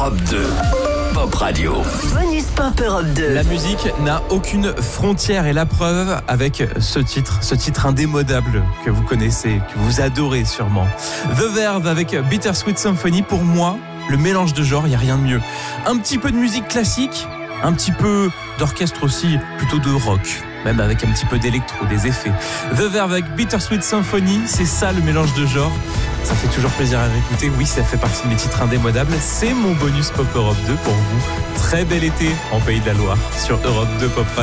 Europe 2. Pop Radio. Bonus Pop Europe 2. La musique n'a aucune frontière et la preuve avec ce titre indémodable que vous connaissez, que vous adorez sûrement. The Verve avec Bittersweet Symphony, pour moi, le mélange de genres, il n'y a rien de mieux. Un petit peu de musique classique, un petit peu d'orchestre aussi, plutôt de rock, même avec un petit peu d'électro, des effets. The Verve avec Bittersweet Symphony, c'est ça le mélange de genres. Ça fait toujours plaisir à réécouter. Oui, ça fait partie de mes titres indémodables. C'est mon bonus Pop Europe 2 pour vous. Très bel été en Pays de la Loire sur Europe 2 Pop Radio.